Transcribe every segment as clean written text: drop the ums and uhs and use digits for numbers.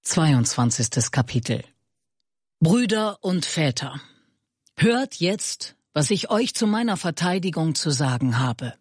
22. Kapitel. Brüder und Väter, hört jetzt, was ich euch zu meiner Verteidigung zu sagen habe.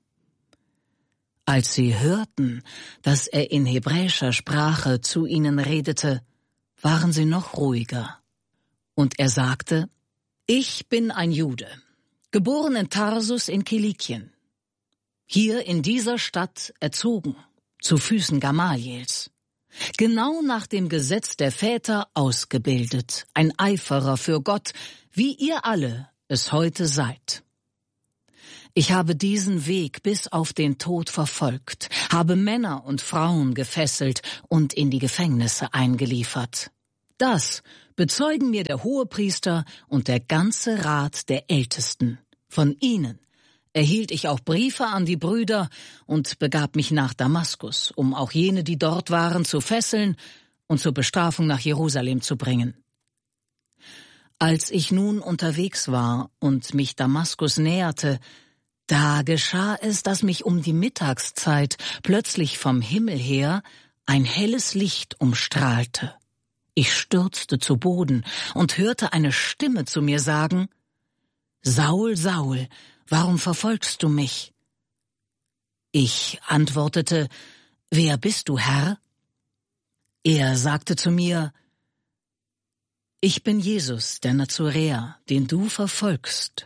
Als sie hörten, dass er in hebräischer Sprache zu ihnen redete, waren sie noch ruhiger. Und er sagte: Ich bin ein Jude, geboren in Tarsus in Kilikien, hier in dieser Stadt erzogen, zu Füßen Gamaliels, genau nach dem Gesetz der Väter ausgebildet, ein Eiferer für Gott, wie ihr alle es heute seid. Ich habe diesen Weg bis auf den Tod verfolgt, habe Männer und Frauen gefesselt und in die Gefängnisse eingeliefert. Das bezeugen mir der Hohepriester und der ganze Rat der Ältesten. Von ihnen erhielt ich auch Briefe an die Brüder und begab mich nach Damaskus, um auch jene, die dort waren, zu fesseln und zur Bestrafung nach Jerusalem zu bringen. Als ich nun unterwegs war und mich Damaskus näherte, da geschah es, dass mich um die Mittagszeit plötzlich vom Himmel her ein helles Licht umstrahlte. Ich stürzte zu Boden und hörte eine Stimme zu mir sagen: Saul, Saul, warum verfolgst du mich? Ich antwortete: Wer bist du, Herr? Er sagte zu mir: Ich bin Jesus, der Nazoräer, den du verfolgst.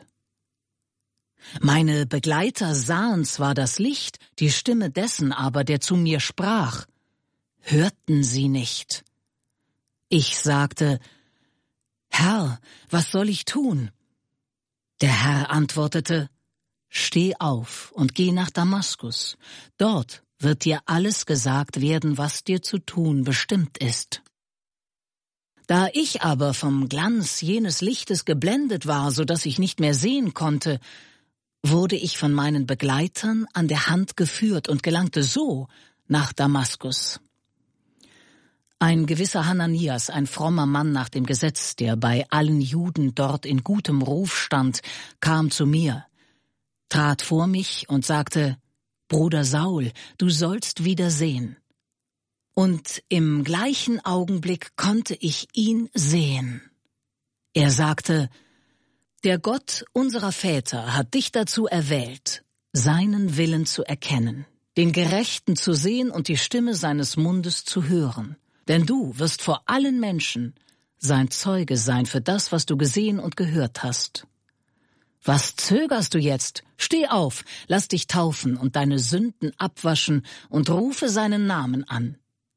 Meine Begleiter sahen zwar das Licht, die Stimme dessen aber, der zu mir sprach, hörten sie nicht. Ich sagte: Herr, was soll ich tun? Der Herr antwortete: Steh auf und geh nach Damaskus. Dort wird dir alles gesagt werden, was dir zu tun bestimmt ist. Da ich aber vom Glanz jenes Lichtes geblendet war, so dass ich nicht mehr sehen konnte, wurde ich von meinen Begleitern an der Hand geführt und gelangte so nach Damaskus. Ein gewisser Hananias, ein frommer Mann nach dem Gesetz, der bei allen Juden dort in gutem Ruf stand, kam zu mir, trat vor mich und sagte: Bruder Saul, du sollst wieder sehen. Und im gleichen Augenblick konnte ich ihn sehen. Er sagte: Der Gott unserer Väter hat dich dazu erwählt, seinen Willen zu erkennen, den Gerechten zu sehen und die Stimme seines Mundes zu hören. Denn du wirst vor allen Menschen sein Zeuge sein für das, was du gesehen und gehört hast. Was zögerst du jetzt? Steh auf, lass dich taufen und deine Sünden abwaschen und rufe seinen Namen an.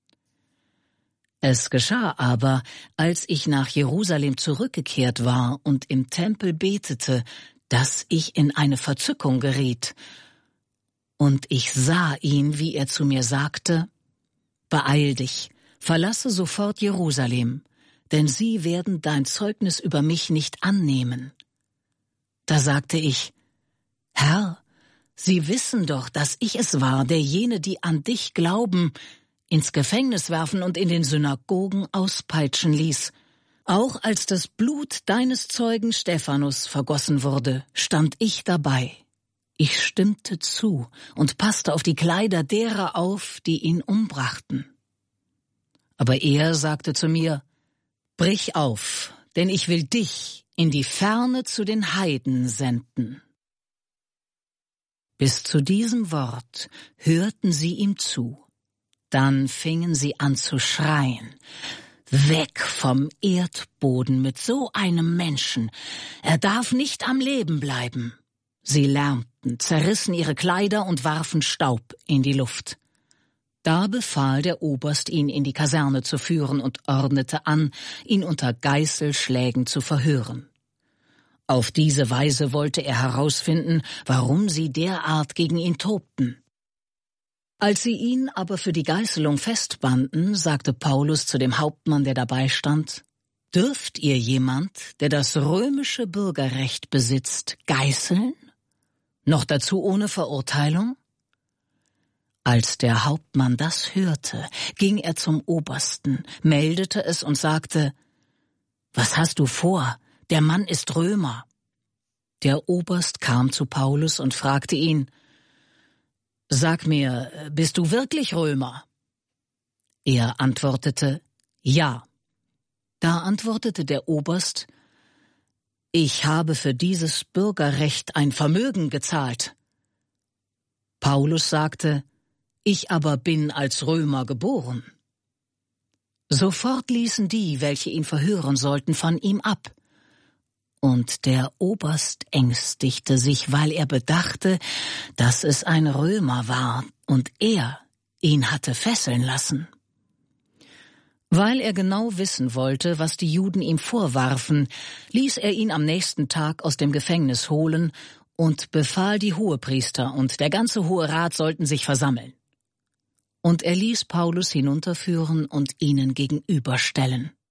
Es geschah aber, als ich nach Jerusalem zurückgekehrt war und im Tempel betete, dass ich in eine Verzückung geriet. Und ich sah ihn, wie er zu mir sagte: Beeil dich, verlasse sofort Jerusalem, denn sie werden dein Zeugnis über mich nicht annehmen. Da sagte ich: Herr, sie wissen doch, dass ich es war, der jene, die an dich glauben, ins Gefängnis werfen und in den Synagogen auspeitschen ließ. Auch als das Blut deines Zeugen Stephanus vergossen wurde, stand ich dabei. Ich stimmte zu und passte auf die Kleider derer auf, die ihn umbrachten. Aber er sagte zu mir: Brich auf, denn ich will dich in die Ferne zu den Heiden senden. Bis zu diesem Wort hörten sie ihm zu. Dann fingen sie an zu schreien: Weg vom Erdboden mit so einem Menschen! Er darf nicht am Leben bleiben! Sie lärmten, zerrissen ihre Kleider und warfen Staub in die Luft. Da befahl der Oberst, ihn in die Kaserne zu führen und ordnete an, ihn unter Geißelschlägen zu verhören. Auf diese Weise wollte er herausfinden, warum sie derart gegen ihn tobten. Als sie ihn aber für die Geißelung festbanden, sagte Paulus zu dem Hauptmann, der dabei stand: Dürft ihr jemand, der das römische Bürgerrecht besitzt, geißeln? Noch dazu ohne Verurteilung? Als der Hauptmann das hörte, ging er zum Obersten, meldete es und sagte: Was hast du vor? Der Mann ist Römer. Der Oberst kam zu Paulus und fragte ihn: Sag mir, bist du wirklich Römer? Er antwortete: Ja. Da antwortete der Oberst: Ich habe für dieses Bürgerrecht ein Vermögen gezahlt. Paulus sagte: Ich aber bin als Römer geboren. Sofort ließen die, welche ihn verhören sollten, von ihm ab. Und der Oberst ängstigte sich, weil er bedachte, dass es ein Römer war und er ihn hatte fesseln lassen. Weil er genau wissen wollte, was die Juden ihm vorwarfen, ließ er ihn am nächsten Tag aus dem Gefängnis holen und befahl, die Hohepriester und der ganze Hohe Rat sollten sich versammeln. Und er ließ Paulus hinunterführen und ihnen gegenüberstellen.